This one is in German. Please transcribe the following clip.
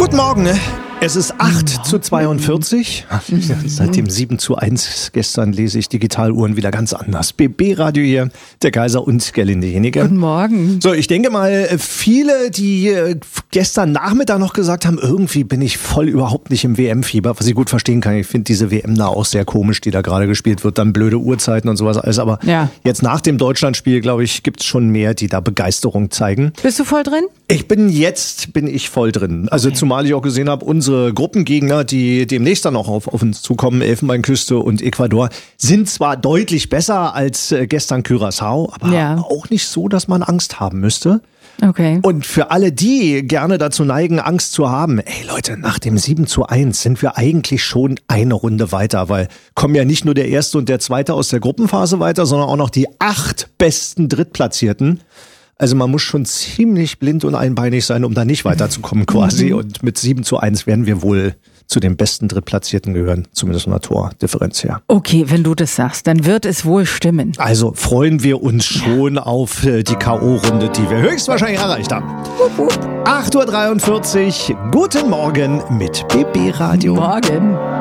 Guten Morgen. Es ist 8:42. Seit dem 7:1 gestern lese ich Digitaluhren wieder ganz anders. BB-Radio hier, der Kaiser und Gerlinde Jenige. Guten Morgen. So, ich denke mal, viele, die gestern Nachmittag noch gesagt haben, irgendwie bin ich voll überhaupt nicht im WM-Fieber, was ich gut verstehen kann. Ich finde diese WM da auch sehr komisch, die da gerade gespielt wird. Dann blöde Uhrzeiten und sowas alles. Aber jetzt nach dem Deutschlandspiel, glaube ich, gibt es schon mehr, die da Begeisterung zeigen. Bist du voll drin? Bin ich voll drin. Also zumal ich auch gesehen habe, unsere Gruppengegner, die demnächst dann auch auf uns zukommen, Elfenbeinküste und Ecuador, sind zwar deutlich besser als gestern Curaçao, aber auch nicht so, dass man Angst haben müsste. Okay. Und für alle, die gerne dazu neigen, Angst zu haben, ey Leute, nach dem 7:1 sind wir eigentlich schon eine Runde weiter, weil kommen ja nicht nur der Erste und der Zweite aus der Gruppenphase weiter, sondern auch noch die 8 besten Drittplatzierten. Also man muss schon ziemlich blind und einbeinig sein, um da nicht weiterzukommen quasi. Und mit 7:1 werden wir wohl zu den besten Drittplatzierten gehören, zumindest von der Tordifferenz her. Okay, wenn du das sagst, dann wird es wohl stimmen. Also freuen wir uns schon auf die K.O.-Runde, die wir höchstwahrscheinlich erreicht haben. 8:43 Uhr, guten Morgen mit BB Radio. Morgen.